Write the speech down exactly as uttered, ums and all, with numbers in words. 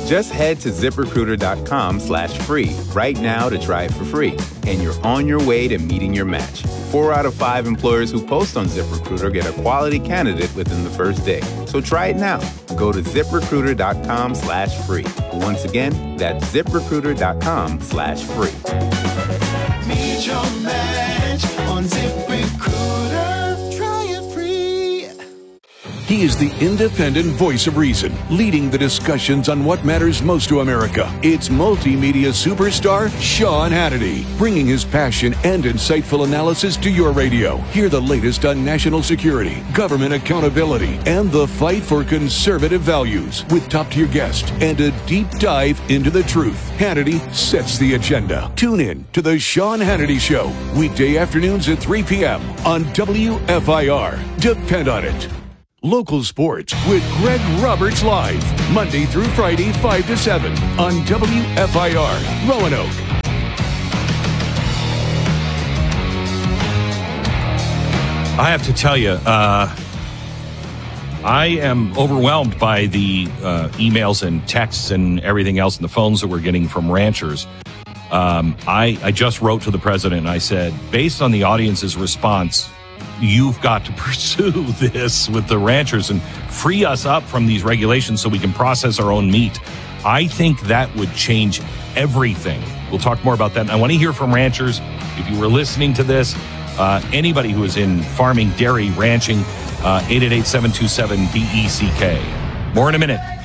Just head to ZipRecruiter.com slash free right now to try it for free, and you're on your way to meeting your match. Four out of five employers who post on ZipRecruiter get a quality candidate within the first day. So try it now. Go to ZipRecruiter.com slash free. Once again, that's ZipRecruiter.com slash free. Meet your match on ZipRecruiter. Try it free. He is the independent voice of reason, leading the discussions on what matters most to America. It's multimedia superstar Sean Hannity, bringing his passion and insightful analysis to your radio. Hear the latest on national security, government accountability, and the fight for conservative values with top-tier guests and a deep dive into the truth. Hannity sets the agenda. Tune in to The Sean Hannity Show, weekday afternoons at three p.m. on W F I R. Depend on it. Local sports with Greg Roberts live, Monday through Friday, five to seven on W F I R, Roanoke. I have to tell you, uh, I am overwhelmed by the uh, emails and texts and everything else and the phones that we're getting from ranchers. Um, I, I just wrote to the president and I said, based on the audience's response, you've got to pursue this with the ranchers and free us up from these regulations so we can process our own meat. I think that would change everything. We'll talk more about that. And I want to hear from ranchers. If you were listening to this, uh, anybody who is in farming, dairy, ranching, uh, eight eight eight, seven two seven, B E C K. More in a minute.